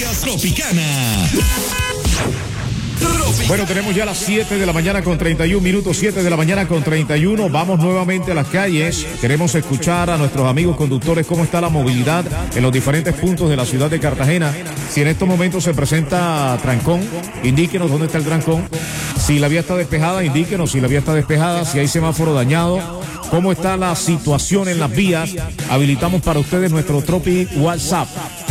Noticias Tropicana. Bueno, tenemos ya las 7 de la mañana con 31 minutos, 7 de la mañana con 31. Vamos nuevamente a las calles. Queremos escuchar a nuestros amigos conductores cómo está la movilidad en los diferentes puntos de la ciudad de Cartagena. Si en estos momentos se presenta trancón, indíquenos dónde está el trancón. Si la vía está despejada, indíquenos si la vía está despejada, si hay semáforo dañado. ¿Cómo está la situación en las vías? Habilitamos para ustedes nuestro Tropi WhatsApp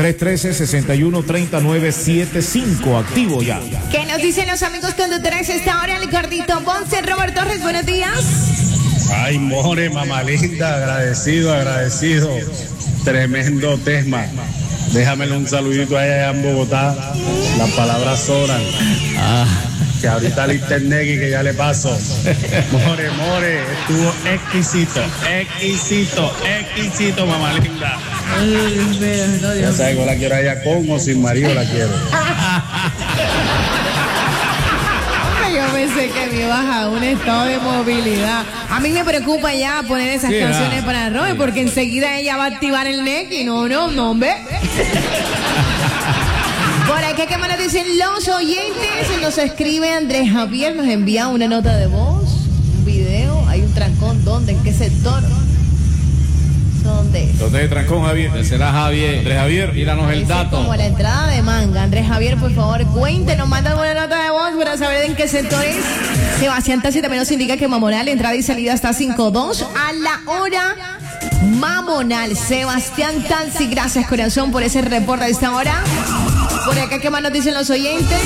313-613975, activo ya. ¿Qué nos dicen los amigos conductores esta hora? El gordito Ponce, Robert Torres, buenos días. Ay, more, mamá linda, agradecido. Tremendo tema. Déjamele un saludito allá en Bogotá. Las palabras sobran. Que ahorita el internet y que ya le paso. More, estuvo exquisito, mamá linda. Ya sabes que la quiero allá con o sin marido la quiero. Yo pensé que me ibas a un estado de movilidad. A mí me preocupa ya poner esas canciones para Robert, porque enseguida ella va a activar el NEC y no, hombre. Por aquí, ¿qué más nos dicen los oyentes? Nos escribe Andrés Javier, nos envía una nota de voz, un video. Hay un trancón, ¿dónde? ¿En qué sector? ¿Dónde? ¿Dónde es trancón, Javier? Será Javier. Andrés Javier, míranos el dato. Como la entrada de Manga. Andrés Javier, por favor, cuéntenos, manda una nota de voz para saber en qué sector es. Sebastián Tassi también nos indica que Mamonal, entrada y salida está 5-2 a la hora. Mamonal, Sebastián Tassi, gracias corazón por ese reporte a esta hora. Por acá, ¿qué más nos dicen los oyentes?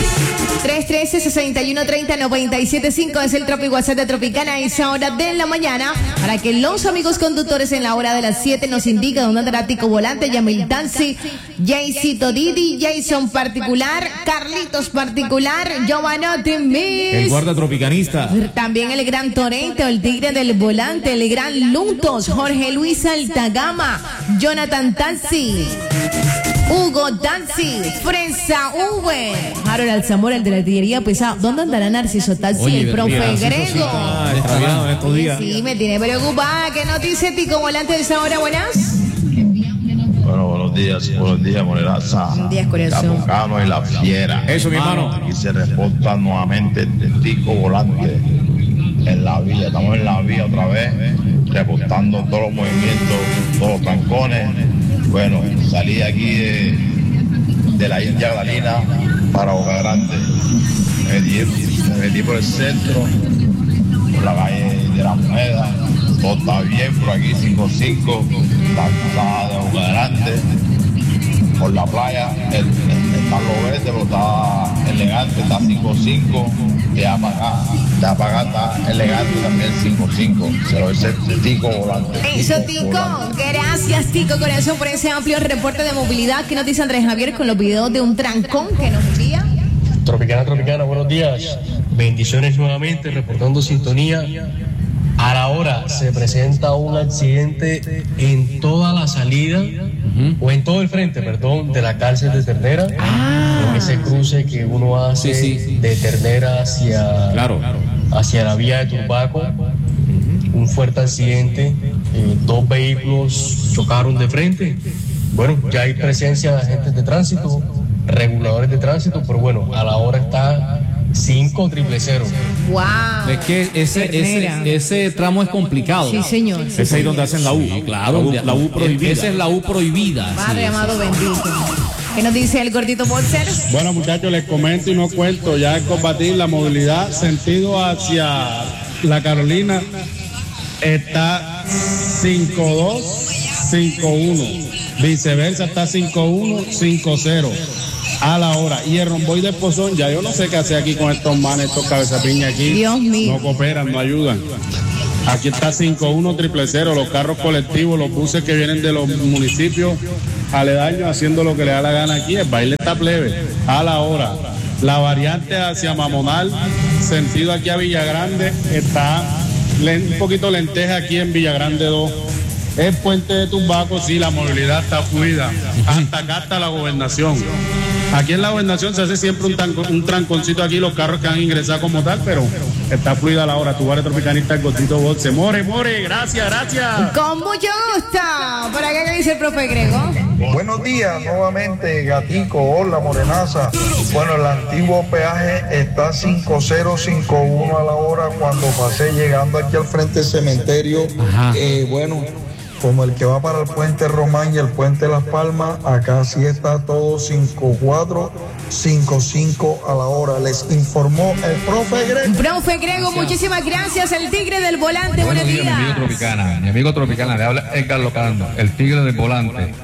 313-6130-975 es el Tropi WhatsApp de Tropicana a esa hora de la mañana, para que los amigos conductores en la hora de las 7 nos indiquen dónde andará Tico Volante, Yamil Tansi, Jaycito Didi, Jason particular, Carlitos particular, Giovanotti Miss, el guarda tropicanista. También el gran Torento, el tigre del volante, el gran Luntos, Jorge Luis Altagama, Jonathan Tansi, Hugo Tansi, Fresa V, Harold Alzamora, el de la artillería pesada. ¿Dónde andará Narciso Tansi? Oye, el profe Grego. Sí, me tiene preocupada. ¿Qué nos dice Tico Volante de esa hora? Buenas. Bueno, buenos días, Moreraza. Buenos días, corazón. Camucano y la fiera. Eso, mi hermano. Aquí se reporta nuevamente el Tico Volante en la vía. Estamos en la vía otra vez, reportando todos los movimientos, todos los trancones. Bueno, salí de aquí de la India Galina para Boca Grande. Me metí por el centro, por la calle de la Moneda. Todo está bien por aquí, 55, la cruzada de Boca Grande. Por la playa, está lo verde, pero está elegante, está 5-5. De apagada está elegante también 5-5. Se lo dice Tico Volante. Eso, Tico. Gracias, Tico Corazón, por ese amplio reporte de movilidad que nos dice Andrés Javier con los videos de un trancón que nos envía. Tropicana, buenos días. Bendiciones nuevamente, reportando sintonía. A la hora se presenta un accidente en toda la salida, o en todo el frente, perdón, de la cárcel de Ternera. En ese cruce que uno hace de Ternera hacia la vía de Turbaco. Un fuerte accidente, 2 vehículos chocaron de frente. Bueno, ya hay presencia de agentes de tránsito, reguladores de tránsito, pero bueno, a la hora está 5-000. Wow. Es que ese tramo es complicado. Sí, señor. Es ahí donde hacen la U. Sí, claro, la U prohibida. Esa es la U prohibida. Padre amado bendito. ¿Qué nos dice el gordito Bolser? Bueno, muchachos, les comento y no cuento. Ya en combatir la movilidad sentido hacia la Carolina está 5-2, 5-1. Viceversa está 5-1, 5-0. A la hora. Y el romboy de Pozón, ya yo no sé qué hacer aquí con estos manes, estos cabezapiñas aquí. Dios mío. No cooperan, no ayudan. Aquí está 5-1, 000. Los carros colectivos, los buses que vienen de los municipios aledaños haciendo lo que le da la gana aquí. El baile está plebe. A la hora. La variante hacia Mamonal, sentido aquí a Villagrande, está un poquito lenteja aquí en Villagrande 2. El puente de Tumbaco, sí, la movilidad está fluida. Hasta acá está la gobernación. Aquí en la gobernación se hace siempre un tranconcito aquí, los carros que han ingresado como tal, pero está fluida la hora. Tu barrio tropicanista, el Gotito Boxe. More, gracias. Con mucho gusto. ¿Por acá qué dice el profe Grego? Buenos días, nuevamente, Gatico, hola, Morenaza. Bueno, el antiguo peaje está 5051 a la hora cuando pasé llegando aquí al frente del cementerio. Bueno, como el que va para el Puente Román y el Puente Las Palmas, acá sí está todo 5455 a la hora. Les informó el profe Grego. Profe Grego, muchísimas gracias. El tigre del volante, buenos días. Mi amigo Tropicana, le habla Edgar Locando, el tigre del volante.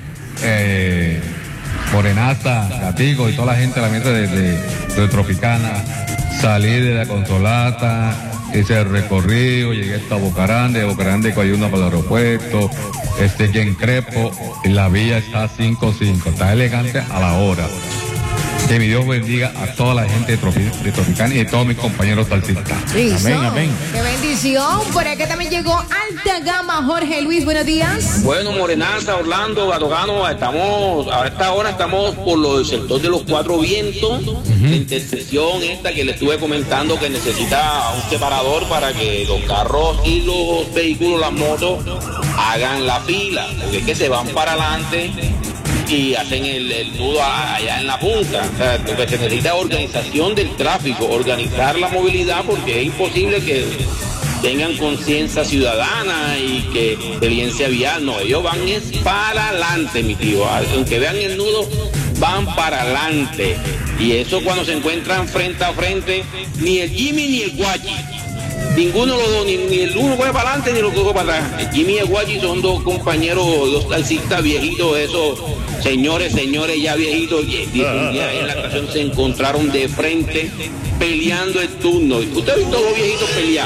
Morenaza, Gatico y toda la gente, la mente de Tropicana. Salí de la Consolata, hice el recorrido, llegué hasta Bocarande, de Bocarande cogí una para el aeropuerto, aquí en Crepo, y la vía está 5-5, está elegante a la hora. Que mi Dios bendiga a toda la gente de Tropicana y de todos mis compañeros taxistas. Amén. Qué bendición. Por acá también llegó Alta Gama Jorge Luis, buenos días. Bueno, Morenaza, Orlando, Gatogano, a esta hora estamos por el sector de los Cuatro Vientos, la intersección esta que le estuve comentando que necesita un separador para que los carros y los vehículos, las motos, hagan la fila, porque es que se van para adelante y hacen el nudo allá en la punta. O sea, lo que se necesita es organización del tráfico, organizar la movilidad, porque es imposible que tengan conciencia ciudadana y que experiencia vial. No, ellos van es para adelante, mi tío. Aunque vean el nudo, van para adelante. Y eso cuando se encuentran frente a frente, ni el Jimmy ni el Guachi. Ninguno de los dos, ni el uno coge para adelante ni el otro coge para atrás. El Jimmy y el Guachi son dos compañeros, dos taxistas viejitos, esos señores ya viejitos. Y en la estación se encontraron de frente peleando el turno. ¿Usted ha visto los viejitos pelear?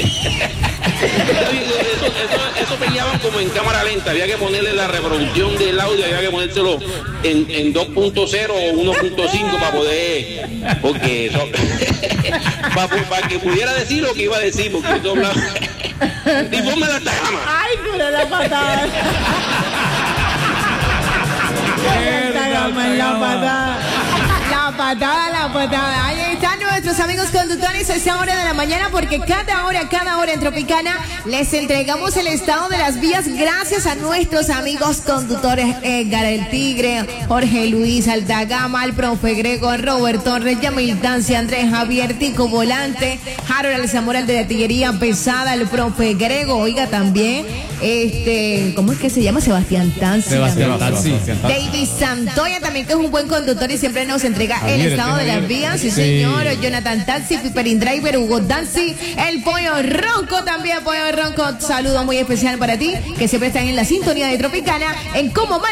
Eso peleaban como en cámara lenta. Había que ponerle la reproducción del audio, había que ponérselo en 2.0 o 1.5 para poder, porque eso para que pudiera decir lo que iba a decir, porque eso hablaba. Y ponme la gama. Ay, pero la patada. La patada. Ahí están nuestros amigos conductores a esta hora de la mañana, porque cada hora en Tropicana les entregamos el estado de las vías gracias a nuestros amigos conductores Edgar el Tigre, Jorge Luis Altagama, el profe Grego, Robert Torres, Yamil Tancia, Andrés Javier, Tico Volante, Harold Zamora, el de artillería pesada, el profe Grego, oiga también, ¿cómo es que se llama? Sebastián Tanzi. David Santoya también, que es un buen conductor y siempre nos entrega el estado de las vías, sí señor. Jonathan Taxi, Piperin Driver, Hugo Danzi, el Pollo Ronco también, Pollo Ronco, saludo muy especial para ti, que siempre están en la sintonía de Tropicana, en cómo